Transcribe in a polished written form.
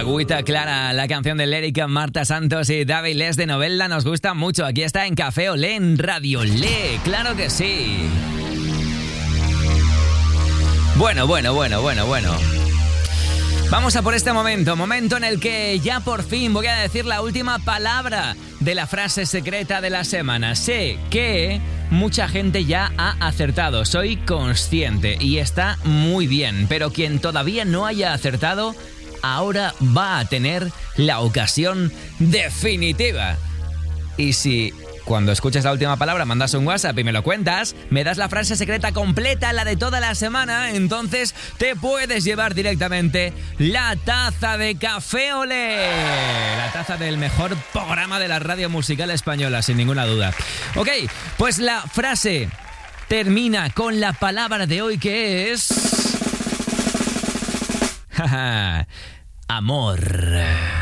Agüita Clara, la canción de Lérica, Marta Santos y David Les de Novelda nos gusta mucho. Aquí está en Café Olé, en Radio Olé, claro que sí. Bueno. Vamos a por este momento en el que ya por fin voy a decir la última palabra de la frase secreta de la semana. Sé que mucha gente ya ha acertado, soy consciente y está muy bien, pero quien todavía no haya acertado, ahora va a tener la ocasión definitiva. Y si cuando escuches la última palabra mandas un WhatsApp y me lo cuentas, me das la frase secreta completa, la de toda la semana, entonces te puedes llevar directamente la taza de Café Olé, la taza del mejor programa de la radio musical española, sin ninguna duda. Ok, pues la frase termina con la palabra de hoy, que es... amor.